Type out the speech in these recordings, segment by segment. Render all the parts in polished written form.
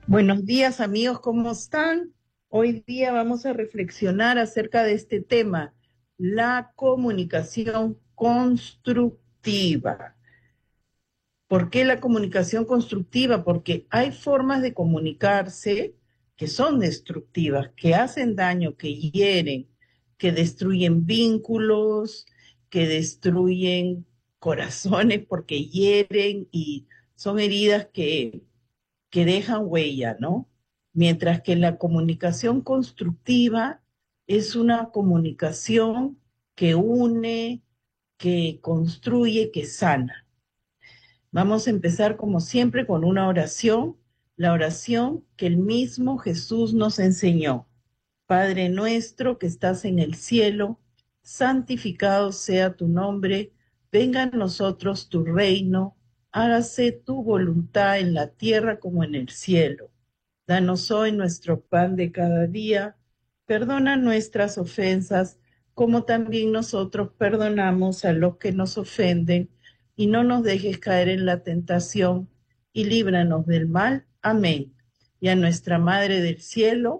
Buenos días amigos, ¿cómo están? Hoy día vamos a reflexionar acerca de este tema, la comunicación constructiva. ¿Por qué la comunicación constructiva? Porque hay formas de comunicarse que son destructivas, que hacen daño, que hieren, que destruyen vínculos, que destruyen corazones porque hieren y son heridas que dejan huella, ¿no? Mientras que la comunicación constructiva es una comunicación que une, que construye, que sana. Vamos a empezar como siempre con una oración, la oración que el mismo Jesús nos enseñó. Padre nuestro que estás en el cielo, santificado sea tu nombre, venga a nosotros tu reino, hágase tu voluntad en la tierra como en el cielo. Danos hoy nuestro pan de cada día, perdona nuestras ofensas, como también nosotros perdonamos a los que nos ofenden, y no nos dejes caer en la tentación, y líbranos del mal. Amén. Y a nuestra Madre del Cielo,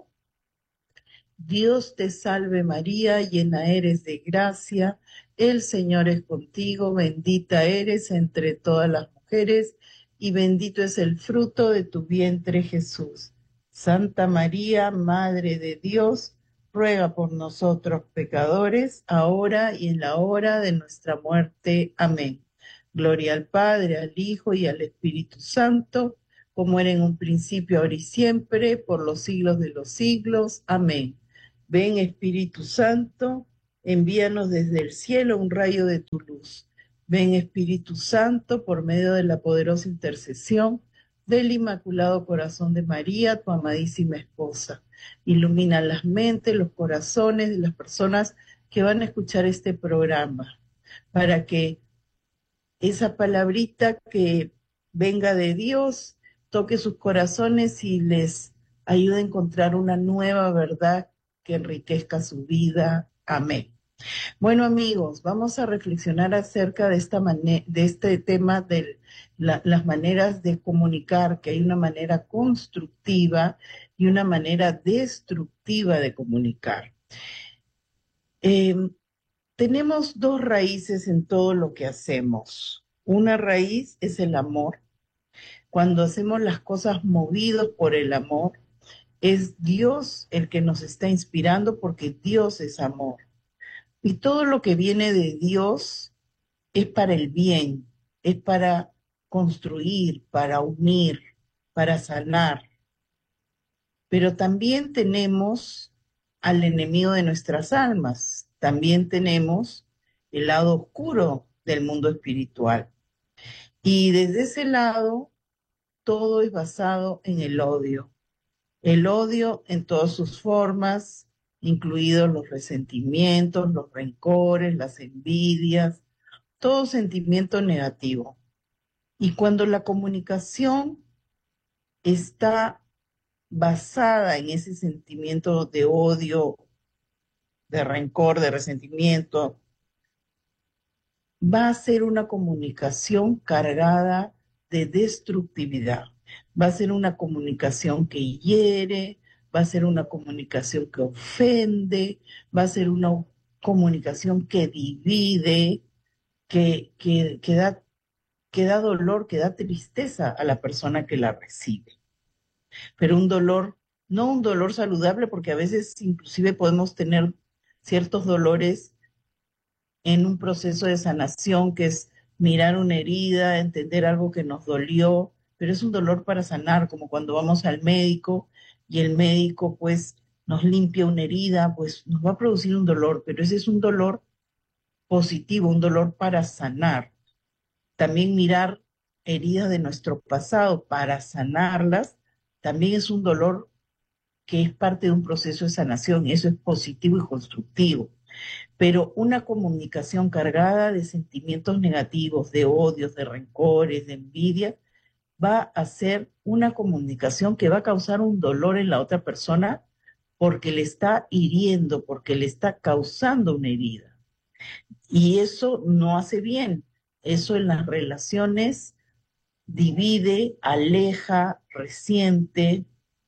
Dios te salve María, llena eres de gracia, el Señor es contigo, bendita eres entre todas las mujeres, y bendito es el fruto de tu vientre Jesús. Santa María, Madre de Dios, ruega por nosotros pecadores, ahora y en la hora de nuestra muerte. Amén. Gloria al Padre, al Hijo y al Espíritu Santo, como era en un principio, ahora y siempre, por los siglos de los siglos. Amén. Ven Espíritu Santo, envíanos desde el cielo un rayo de tu luz. Ven Espíritu Santo, por medio de la poderosa intercesión del Inmaculado Corazón de María, tu amadísima esposa. Ilumina las mentes, los corazones de las personas que van a escuchar este programa, para que esa palabrita que venga de Dios toque sus corazones y les ayude a encontrar una nueva verdad que enriquezca su vida. Amén. Bueno, amigos, vamos a reflexionar acerca de de este tema de las maneras de comunicar, que hay una manera constructiva y una manera destructiva de comunicar. Eh, Tenemos dos raíces en todo lo que hacemos. Una raíz es el amor. Cuando hacemos las cosas movidos por el amor, es Dios el que nos está inspirando porque Dios es amor. Y todo lo que viene de Dios es para el bien, es para construir, para unir, para sanar. Pero también tenemos al enemigo de nuestras almas, también tenemos el lado oscuro del mundo espiritual. Y desde ese lado, todo es basado en el odio en todas sus formas, incluidos los resentimientos, los rencores, las envidias, todo sentimiento negativo. Y cuando la comunicación está basada en ese sentimiento de odio, de rencor, de resentimiento, va a ser una comunicación cargada de destructividad. Va a ser una comunicación que hiere, va a ser una comunicación que ofende, va a ser una comunicación que divide, que da dolor, que da tristeza a la persona que la recibe. Pero un dolor, no un dolor saludable, porque a veces inclusive podemos tener ciertos dolores en un proceso de sanación, que es mirar una herida, entender algo que nos dolió, pero es un dolor para sanar, como cuando vamos al médico y el médico pues nos limpia una herida, pues nos va a producir un dolor, pero ese es un dolor positivo, un dolor para sanar. También mirar heridas de nuestro pasado para sanarlas, también es un dolor que es parte de un proceso de sanación, y eso es positivo y constructivo. Pero una comunicación cargada de sentimientos negativos, de odios, de rencores, de envidia, va a ser una comunicación que va a causar un dolor en la otra persona porque le está hiriendo, porque le está causando una herida. Y eso no hace bien. Eso en las relaciones divide, aleja, resiente.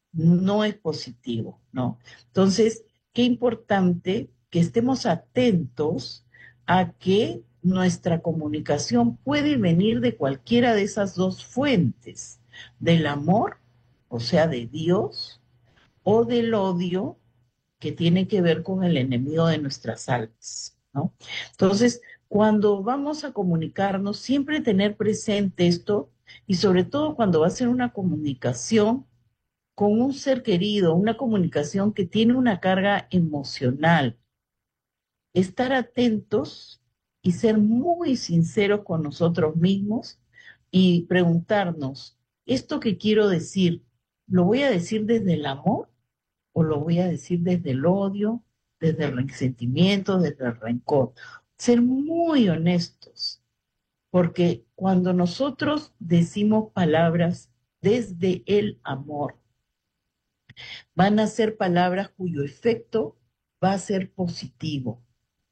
no es positivo, ¿no? Entonces, qué importante que estemos atentos a que nuestra comunicación puede venir de cualquiera de esas dos fuentes, del amor, o sea, de Dios, o del odio, que tiene que ver con el enemigo de nuestras almas, ¿no? Entonces, cuando vamos a comunicarnos, siempre tener presente esto y sobre todo cuando va a ser una comunicación con un ser querido, una comunicación que tiene una carga emocional, estar atentos y ser muy sinceros con nosotros mismos y preguntarnos, ¿esto que quiero decir, lo voy a decir desde el amor o lo voy a decir desde el odio, desde el resentimiento, desde el rencor? Ser muy honestos, porque cuando nosotros decimos palabras desde el amor, van a ser palabras cuyo efecto va a ser positivo,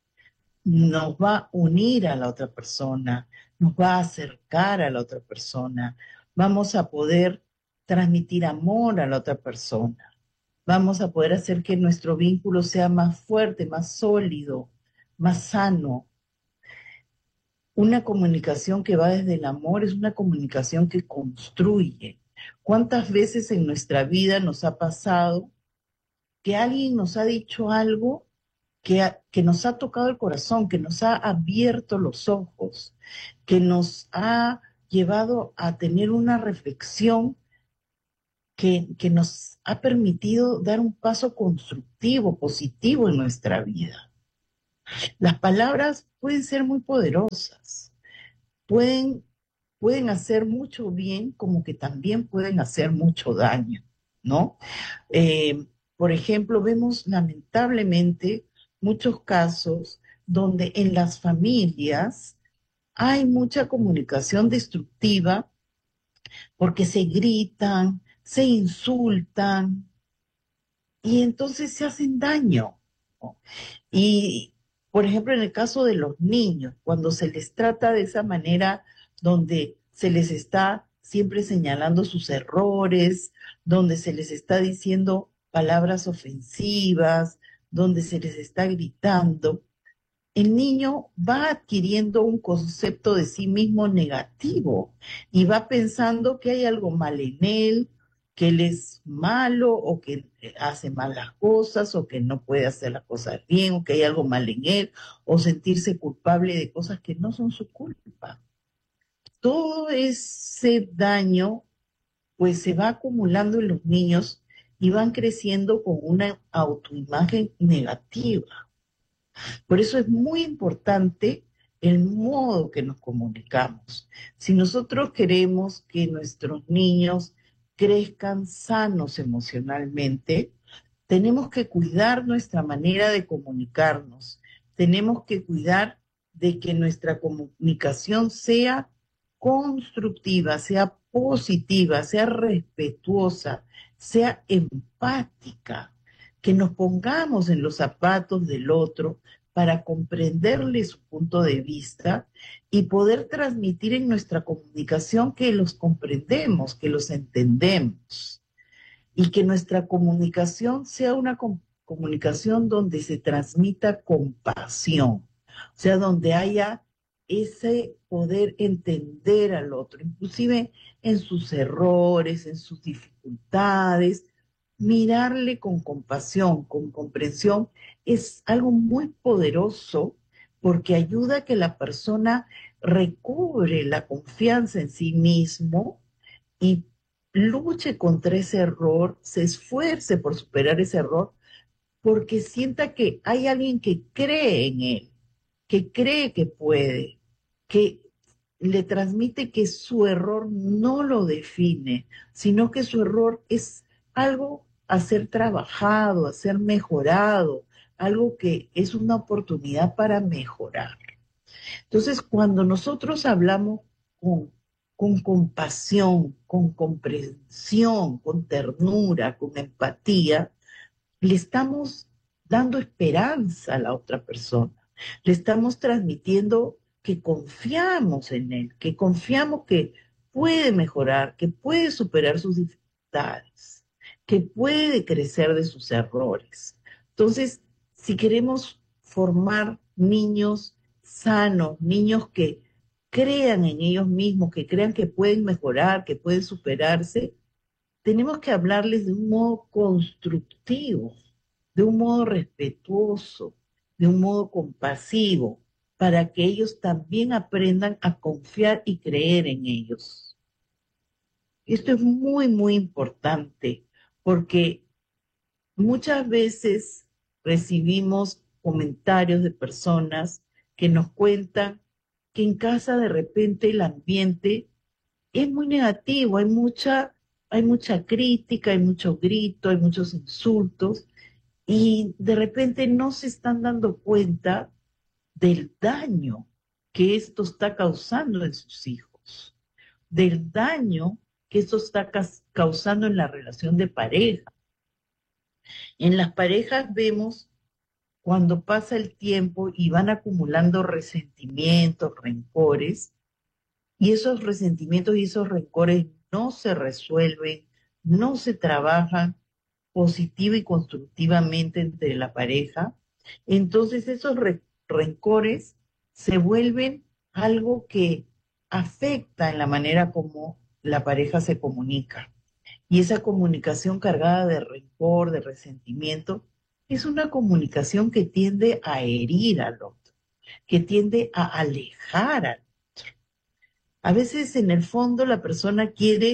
nos va a unir a la otra persona, nos va a acercar a la otra persona, vamos a poder transmitir amor a la otra persona, vamos a poder hacer que nuestro vínculo sea más fuerte, más sólido, más sano. Una comunicación que va desde el amor es una comunicación que construye. ¿Cuántas veces en nuestra vida nos ha pasado que alguien nos ha dicho algo que nos ha tocado el corazón, que nos ha abierto los ojos, que nos ha llevado a tener una reflexión que nos ha permitido dar un paso constructivo, positivo en nuestra vida? Las palabras pueden ser muy poderosas, pueden, pueden hacer mucho bien como que también pueden hacer mucho daño, ¿no? Eh, por ejemplo, vemos lamentablemente muchos casos donde en las familias hay mucha comunicación destructiva porque se gritan, se insultan y entonces se hacen daño, ¿no? Y, por ejemplo, en el caso de los niños, cuando se les trata de esa manera donde se les está siempre señalando sus errores, donde se les está diciendo palabras ofensivas, donde se les está gritando, el niño va adquiriendo un concepto de sí mismo negativo y va pensando que hay algo mal en él, que él es malo o que hace malas cosas o que no puede hacer las cosas bien o que hay algo mal en él o sentirse culpable de cosas que no son su culpa. Todo ese daño pues se va acumulando en los niños y van creciendo con una autoimagen negativa. Por eso es muy importante el modo que nos comunicamos. Si nosotros queremos que nuestros niños crezcan sanos emocionalmente, tenemos que cuidar nuestra manera de comunicarnos. Tenemos que cuidar de que nuestra comunicación sea constructiva, sea positiva, sea respetuosa, sea empática, que nos pongamos en los zapatos del otro para comprenderle su punto de vista y poder transmitir en nuestra comunicación que los comprendemos, que los entendemos y que nuestra comunicación sea una comunicación donde se transmita compasión, o sea, donde haya ese poder entender al otro, inclusive en sus errores, en sus dificultades, mirarle con compasión, con comprensión, es algo muy poderoso porque ayuda a que la persona recobre la confianza en sí mismo y luche contra ese error, se esfuerce por superar ese error, porque sienta que hay alguien que cree en él, que cree que puede, que le transmite que su error no lo define, sino que su error es algo a ser trabajado, a ser mejorado, algo que es una oportunidad para mejorar. Entonces, cuando nosotros hablamos con, con compasión, con comprensión, con ternura, con empatía, le estamos dando esperanza a la otra persona. Le estamos transmitiendo que confiamos en él, que confiamos que puede mejorar, que puede superar sus dificultades. que puede crecer de sus errores. Entonces, si queremos formar niños sanos, niños que crean en ellos mismos, que crean que pueden mejorar, que pueden superarse, tenemos que hablarles de un modo constructivo, de un modo respetuoso, de un modo compasivo, para que ellos también aprendan a confiar y creer en ellos. Esto es muy, muy importante porque muchas veces recibimos comentarios de personas que nos cuentan que en casa de repente el ambiente es muy negativo, hay mucha crítica, hay mucho grito, hay muchos insultos y de repente no se están dando cuenta del daño que esto está causando en sus hijos, del daño que esto está causando en la relación de pareja. En las parejas vemos cuando pasa el tiempo y van acumulando resentimientos, rencores, y esos resentimientos y esos rencores no se resuelven, no se trabajan positiva y constructivamente entre la pareja, entonces esos rencores se vuelven algo que afecta en la manera como la pareja se comunica. Y esa comunicación cargada de rencor, de resentimiento, es una comunicación que tiende a herir al otro, que tiende a alejar al otro. A veces en el fondo la persona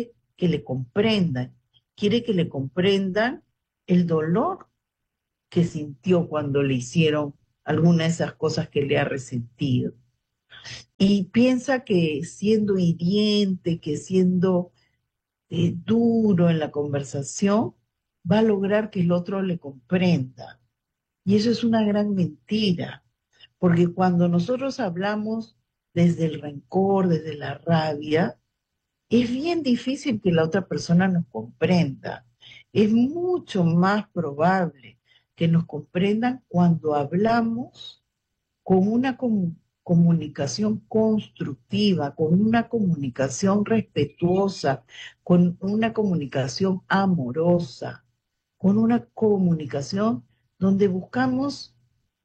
quiere que le comprendan el dolor que sintió cuando le hicieron alguna de esas cosas que le ha resentido. Y piensa que siendo hiriente, que siendo duro en la conversación, va a lograr que el otro le comprenda. Y eso es una gran mentira, porque cuando nosotros hablamos desde el rencor, desde la rabia, es bien difícil que la otra persona nos comprenda. Es mucho más probable que nos comprendan cuando hablamos con una comunicación constructiva, con una comunicación respetuosa, con una comunicación amorosa, con una comunicación donde buscamos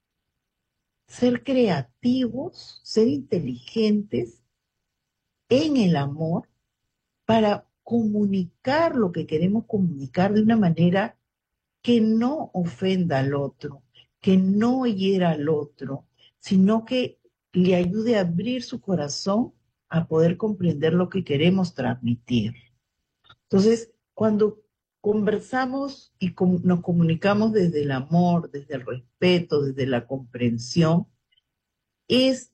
ser creativos, ser inteligentes en el amor para comunicar lo que queremos comunicar de una manera que no ofenda al otro, que no hiera al otro, sino que le ayude a abrir su corazón a poder comprender lo que queremos transmitir. Entonces, cuando conversamos y nos comunicamos desde el amor, desde el respeto, desde la comprensión, es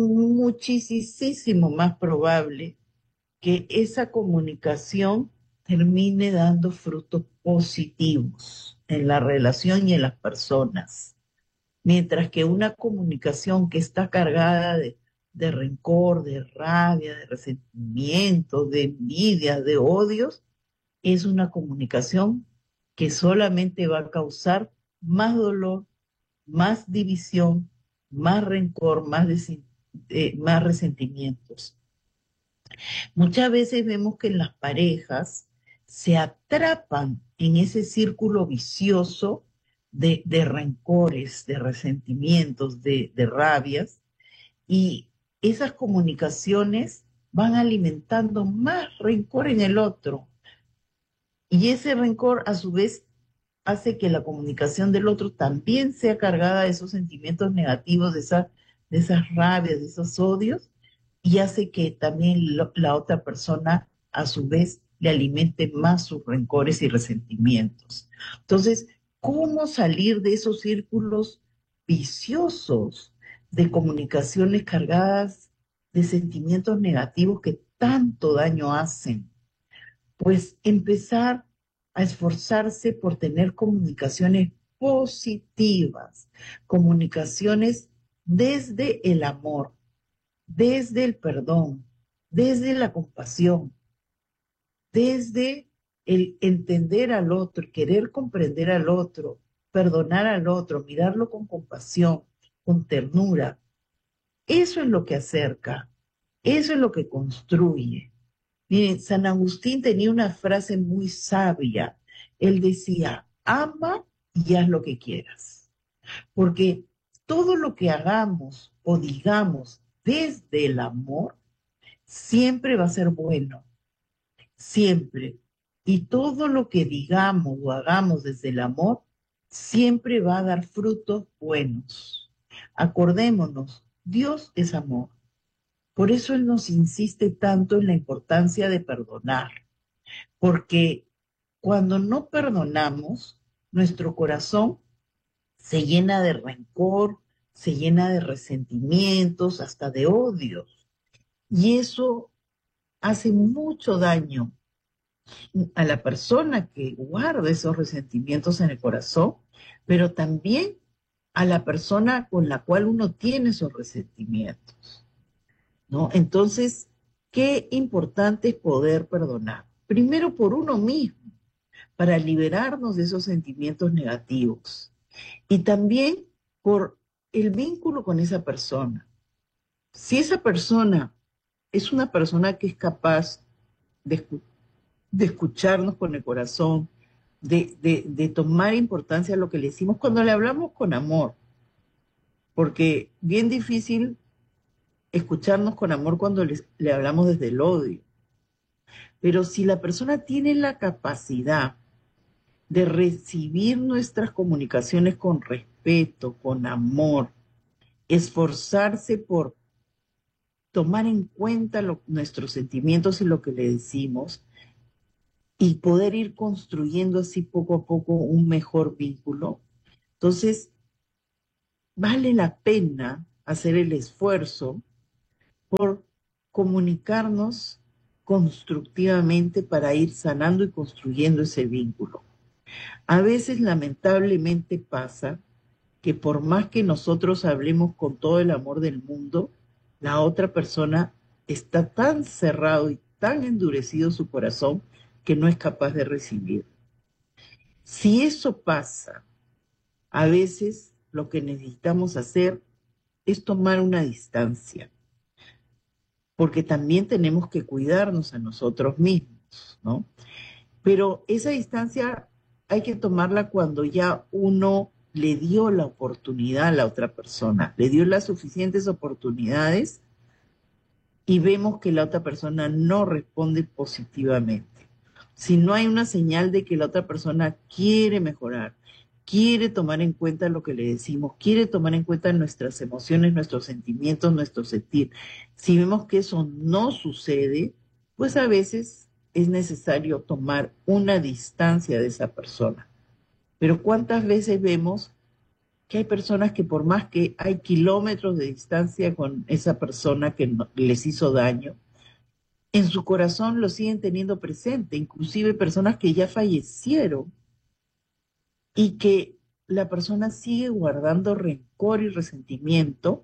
muchísimo más probable que esa comunicación termine dando frutos positivos en la relación y en las personas. Mientras que una comunicación que está cargada de rencor, de rabia, de resentimiento, de envidia, de odios, es una comunicación que solamente va a causar más dolor, más división, más rencor, más resentimientos. Muchas veces vemos que en las parejas se atrapan en ese círculo vicioso de rencores, de resentimientos, de rabias, y esas comunicaciones van alimentando más rencor en el otro. Y ese rencor a su vez hace que la comunicación del otro también sea cargada de esos sentimientos negativos, de esas rabias, de esos odios, y hace que también la otra persona a su vez le alimente más sus rencores y resentimientos. Entonces, ¿cómo salir de esos círculos viciosos de comunicaciones cargadas de sentimientos negativos que tanto daño hacen? Pues empezar a esforzarse por tener comunicaciones positivas, comunicaciones desde el amor, desde el perdón, desde la compasión, desde el entender al otro, querer comprender al otro, perdonar al otro, mirarlo con compasión, con ternura. Eso es lo que acerca, eso es lo que construye. Miren, San Agustín tenía una frase muy sabia Él decía, ama y haz lo que quieras. Porque todo lo que hagamos o digamos desde el amor siempre va a ser bueno, siempre. Y todo lo que digamos o hagamos desde el amor siempre va a dar frutos buenos. Acordémonos, Dios es amor. Por eso Él nos insiste tanto en la importancia de perdonar, porque cuando no perdonamos, nuestro corazón se llena de rencor, se llena de resentimientos, hasta de odios. Y eso hace mucho daño a la persona que guarda esos resentimientos en el corazón, pero también a la persona con la cual uno tiene esos resentimientos, ¿no? Entonces, qué importante es poder perdonar. Primero por uno mismo, para liberarnos de esos sentimientos negativos. Y también por el vínculo con esa persona. Si esa persona es una persona que es capaz de, de escucharnos con el corazón, de tomar importancia a lo que le decimos cuando le hablamos con amor, porque bien difícil escucharnos con amor cuando le hablamos desde el odio. Pero si la persona tiene la capacidad de recibir nuestras comunicaciones con respeto, con amor, esforzarse por tomar en cuenta nuestros sentimientos y lo que le decimos y poder ir construyendo así poco a poco un mejor vínculo. Entonces, vale la pena hacer el esfuerzo por comunicarnos constructivamente para ir sanando y construyendo ese vínculo. A veces, lamentablemente, pasa que por más que nosotros hablemos con todo el amor del mundo, la otra persona está tan cerrado y tan endurecido su corazón que no es capaz de recibir. Si eso pasa, a veces lo que necesitamos hacer es tomar una distancia, porque también tenemos que cuidarnos a nosotros mismos, ¿no? Pero esa distancia hay que tomarla cuando ya uno le dio la oportunidad a la otra persona, le dio las suficientes oportunidades y vemos que la otra persona no responde positivamente. Si no hay una señal de que la otra persona quiere mejorar, quiere tomar en cuenta lo que le decimos, quiere tomar en cuenta nuestras emociones, nuestros sentimientos, nuestro sentir. Si vemos que eso no sucede, pues a veces es necesario tomar una distancia de esa persona. Pero ¿cuántas veces vemos que hay personas que por más que hay kilómetros de distancia con esa persona que les hizo daño, en su corazón lo siguen teniendo presente, inclusive personas que ya fallecieron y que la persona sigue guardando rencor y resentimiento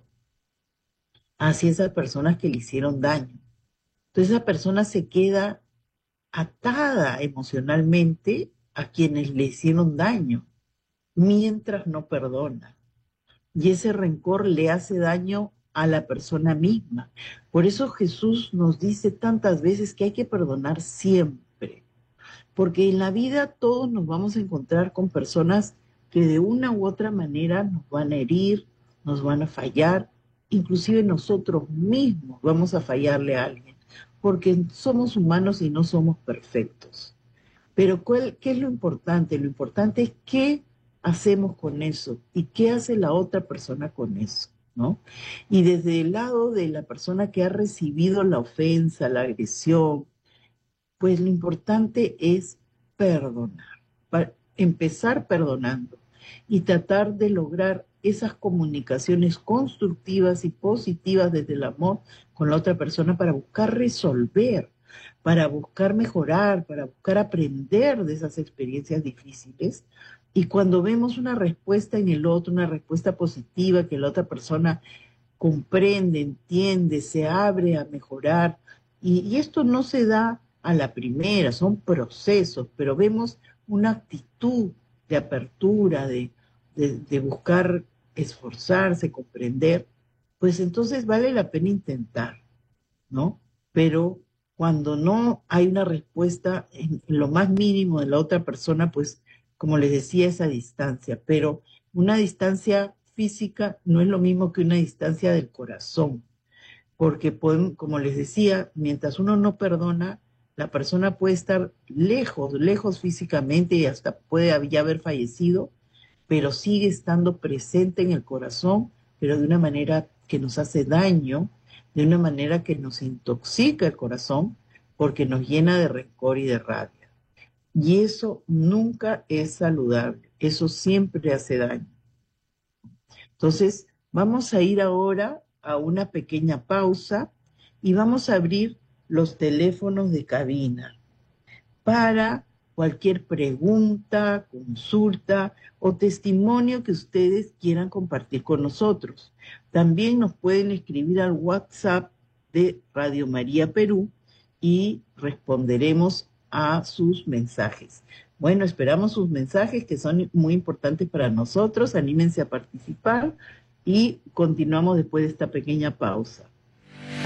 hacia esas personas que le hicieron daño? Entonces esa persona se queda atada emocionalmente a quienes le hicieron daño, mientras no perdona. Y ese rencor le hace daño a la persona misma. Por eso Jesús nos dice tantas veces que hay que perdonar siempre, porque en la vida todos nos vamos a encontrar con personas que de una u otra manera nos van a herir, nos van a fallar, inclusive nosotros mismos vamos a fallarle a alguien, porque somos humanos y no somos perfectos. Pero ¿qué es lo importante? Lo importante es qué hacemos con eso y qué hace la otra persona con eso, ¿no? Y desde el lado de la persona que ha recibido la ofensa, la agresión, pues lo importante es perdonar, empezar perdonando y tratar de lograr esas comunicaciones constructivas y positivas desde el amor con la otra persona para buscar resolver, para buscar mejorar, para buscar aprender de esas experiencias difíciles. Y cuando vemos una respuesta en el otro, una respuesta positiva, que la otra persona comprende, entiende, se abre a mejorar. Y esto no se da a la primera, son procesos, pero vemos una actitud de apertura, de buscar esforzarse, comprender, pues entonces vale la pena intentar, ¿no? Pero cuando no hay una respuesta en lo más mínimo de la otra persona, pues, como les decía, esa distancia. Pero una distancia física no es lo mismo que una distancia del corazón, porque podemos, como les decía, mientras uno no perdona, la persona puede estar lejos, lejos físicamente y hasta puede ya haber fallecido, pero sigue estando presente en el corazón, pero de una manera que nos hace daño, de una manera que nos intoxica el corazón, porque nos llena de rencor y de rabia. Y eso nunca es saludable, eso siempre hace daño. Entonces, vamos a ir ahora a una pequeña pausa y vamos a abrir los teléfonos de cabina para cualquier pregunta, consulta o testimonio que ustedes quieran compartir con nosotros. También nos pueden escribir al WhatsApp de Radio María Perú y responderemos a sus mensajes. Bueno, esperamos sus mensajes que son muy importantes para nosotros. Anímense a participar y continuamos después de esta pequeña pausa.